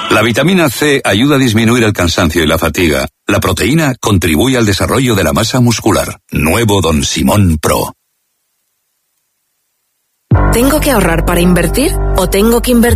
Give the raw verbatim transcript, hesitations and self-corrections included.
La vitamina C ayuda a disminuir el cansancio y la fatiga. La proteína contribuye al desarrollo de la masa muscular. Nuevo Don Simón Pro. ¿Tengo que ahorrar para invertir o tengo que invertir